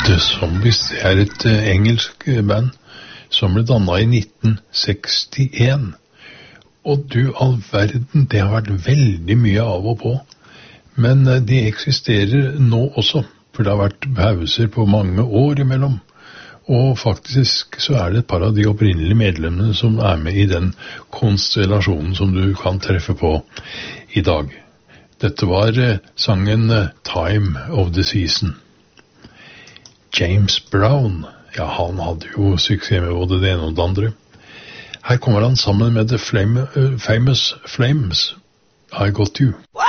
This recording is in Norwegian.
The Zombies, det et engelsk band som ble dannet i 1961. Og du all verden, det har vært veldig mye av og på. Men de eksisterer nå også, for det har vært pauser på mange år imellom. Og faktisk så det et par av de opprinnelige medlemmene som med i den konstellasjonen som du kan treffe på i dag. Dette var sangen Time of the Season. James Brown, ja, han hadde jo suksess med både det ene og det andre. Her kommer han sammen med The Famous Flames. I Got You.